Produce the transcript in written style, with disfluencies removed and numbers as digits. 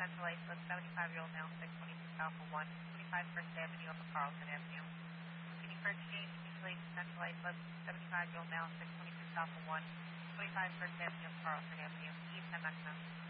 Central Islip, 75-year-old male, 626 Alpha 1, 25 First Avenue, Upper Carlton Avenue. Any for exchange, mutual aid, Central Islip, 75-year-old male, 626 Alpha 1, 25 First Avenue, Upper Carlton Avenue. East MXM.